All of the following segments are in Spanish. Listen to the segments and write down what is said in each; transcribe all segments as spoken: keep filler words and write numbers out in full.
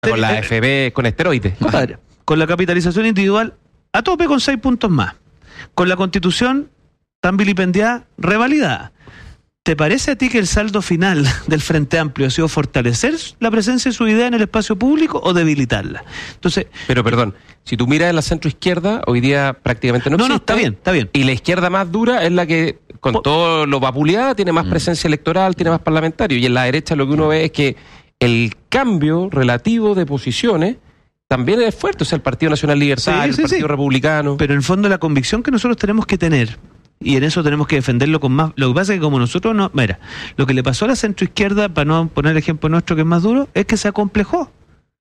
Con la F B, con esteroides. Compadre, con la capitalización individual a tope con seis puntos más. Con la Constitución tan vilipendiada, revalidada. ¿Te parece a ti que el saldo final del Frente Amplio ha sido fortalecer la presencia de su idea en el espacio público o debilitarla? Entonces, pero perdón, si tú miras en la centroizquierda, hoy día prácticamente no, no existe. No, está bien, está bien. Y la izquierda más dura es la que, con po- todo lo vapuleada, tiene más presencia electoral, tiene más parlamentario. Y en la derecha lo que uno ve es que el cambio relativo de posiciones también es fuerte. O sea, el Partido Nacional Libertario, sí, sí, el Partido sí. Republicano. Pero en el fondo la convicción que nosotros tenemos que tener, y en eso tenemos que defenderlo con más... Lo que pasa es que como nosotros no... Mira, lo que le pasó a la centroizquierda, para no poner el ejemplo nuestro que es más duro, es que se acomplejó.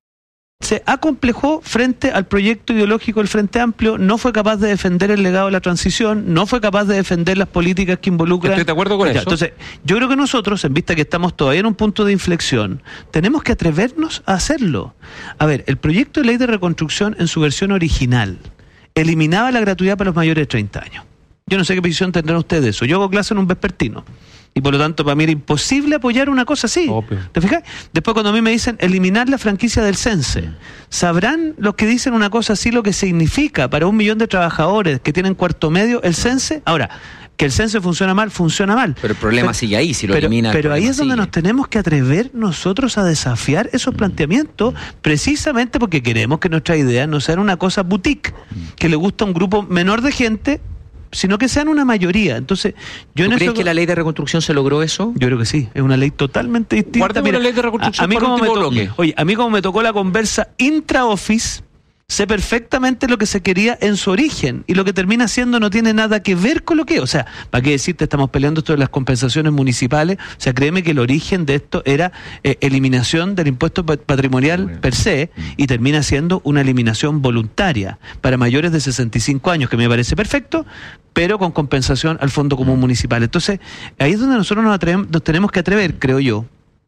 Se acomplejó frente al proyecto ideológico del Frente Amplio, no fue capaz de defender el legado de la transición, no fue capaz de defender las políticas que involucran... Estoy de acuerdo con ya, eso. Entonces, yo creo que nosotros, en vista que estamos todavía en un punto de inflexión, tenemos que atrevernos a hacerlo. A ver, el proyecto de ley de reconstrucción en su versión original eliminaba la gratuidad para los mayores de treinta años. Yo no sé qué posición tendrán ustedes de eso. Yo hago clase en un vespertino. Y por lo tanto, para mí era imposible apoyar una cosa así. Obvio. ¿Te fijas? Después cuando a mí me dicen eliminar la franquicia del Cense, ¿sabrán los que dicen una cosa así lo que significa para un millón de trabajadores que tienen cuarto medio el Cense? Ahora, que el Cense funciona mal, funciona mal. Pero el problema pero, sigue ahí, si lo pero, elimina. Pero ahí es donde sigue. nos tenemos que atrever nosotros a desafiar esos mm. planteamientos, precisamente porque queremos que nuestras ideas no sean una cosa boutique, mm. que le gusta a un grupo menor de gente, sino que sean una mayoría. Entonces, yo ¿Tú en crees eso... que la ley de reconstrucción se logró eso? Yo creo que sí, es una ley totalmente distinta. Mira, la ley de reconstrucción a, a mí por como me último to- bloque. Oye, a mí como me tocó la conversa intra-office, sé perfectamente lo que se quería en su origen, y lo que termina siendo no tiene nada que ver con lo que... O sea, ¿para qué decirte? Estamos peleando esto de las compensaciones municipales. O sea, créeme que el origen de esto era eh, eliminación del impuesto patrimonial bueno. per se, y termina siendo una eliminación voluntaria para mayores de sesenta y cinco años, que me parece perfecto, pero con compensación al Fondo Común Municipal. Entonces, ahí es donde nosotros nos, atrevemos, nos tenemos que atrever, creo yo,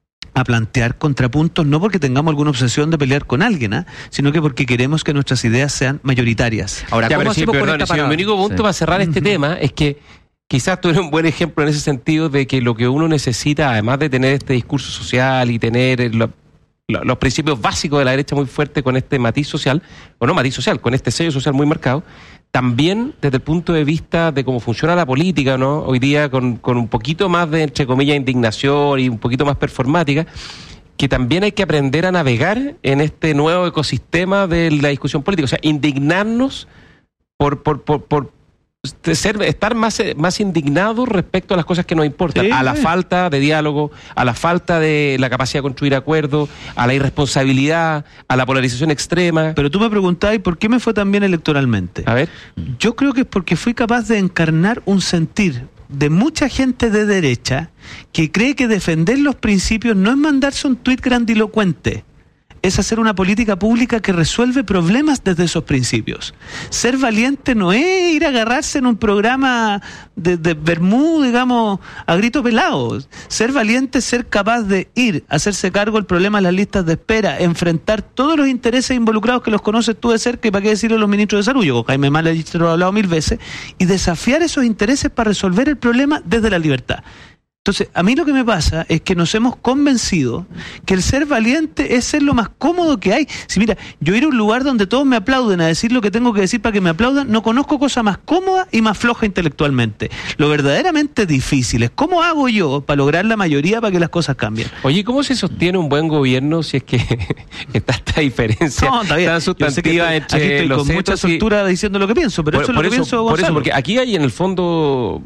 a plantear contrapuntos, no porque tengamos alguna obsesión de pelear con alguien, ¿eh? sino que porque queremos que nuestras ideas sean mayoritarias. Ahora, ya, ¿cómo hacemos sí, perdón, con esta mi único punto sí. para cerrar este uh-huh. tema es que quizás tú eres un buen ejemplo en ese sentido de que lo que uno necesita, además de tener este discurso social y tener lo, lo, los principios básicos de la derecha muy fuerte con este matiz social, o no matiz social, con este sello social muy marcado, también desde el punto de vista de cómo funciona la política, ¿no? Hoy día con, con un poquito más de, entre comillas, indignación y un poquito más performática, que también hay que aprender a navegar en este nuevo ecosistema de la discusión política. O sea, indignarnos por... por, por, por Ser, estar más, más indignados respecto a las cosas que nos importan, sí, a la sí. falta de diálogo, a la falta de la capacidad de construir acuerdos, a la irresponsabilidad, a la polarización extrema. Pero tú me preguntabas, ¿por qué me fue tan bien electoralmente? A ver. Yo creo que es porque fui capaz de encarnar un sentir de mucha gente de derecha que cree que defender los principios no es mandarse un tuit grandilocuente, es hacer una política pública que resuelve problemas desde esos principios. Ser valiente no es ir a agarrarse en un programa de, de Bermú, digamos, a grito pelado. Ser valiente es ser capaz de ir, hacerse cargo del problema de las listas de espera, enfrentar todos los intereses involucrados que los conoces tú de cerca, y para qué decirlo los ministros de salud, yo con Jaime Malich te lo he hablado mil veces, y desafiar esos intereses para resolver el problema desde la libertad. Entonces, a mí lo que me pasa es que nos hemos convencido que el ser valiente es ser lo más cómodo que hay. Si mira, yo ir a un lugar donde todos me aplauden a decir lo que tengo que decir para que me aplaudan, no conozco cosa más cómoda y más floja intelectualmente. Lo verdaderamente difícil es cómo hago yo para lograr la mayoría para que las cosas cambien. Oye, ¿cómo se sostiene un buen gobierno si es que está esta diferencia no, está tan sustantiva estoy, entre estoy los con mucha soltura y... diciendo lo que pienso, pero por, eso es lo que eso, pienso, por eso, porque aquí hay en el fondo,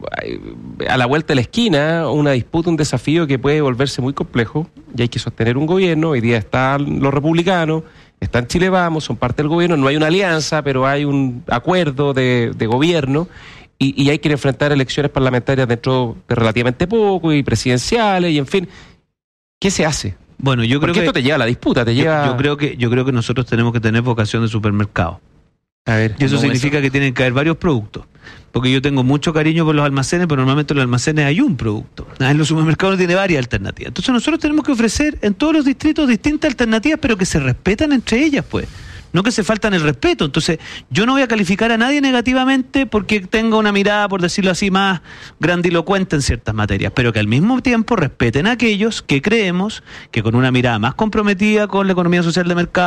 a la vuelta de la esquina, una disputa, un desafío que puede volverse muy complejo, y hay que sostener un gobierno. Hoy día están los republicanos, están Chile Vamos, son parte del gobierno, no hay una alianza, pero hay un acuerdo de, de gobierno, y, y hay que enfrentar elecciones parlamentarias dentro de relativamente poco, y presidenciales, y en fin, ¿qué se hace? Bueno, yo creo Porque que esto te lleva a la disputa, te yo, lleva... yo creo que yo creo que nosotros tenemos que tener vocación de supermercado. A ver, y eso significa eso? que tienen que haber varios productos. Porque yo tengo mucho cariño por los almacenes, pero normalmente en los almacenes hay un producto. En los supermercados tiene varias alternativas. Entonces nosotros tenemos que ofrecer en todos los distritos distintas alternativas, pero que se respetan entre ellas, pues. no que se faltan el respeto. Entonces, yo no voy a calificar a nadie negativamente porque tenga una mirada, por decirlo así, más grandilocuente en ciertas materias, pero que al mismo tiempo respeten a aquellos que creemos que con una mirada más comprometida con la economía social de mercado,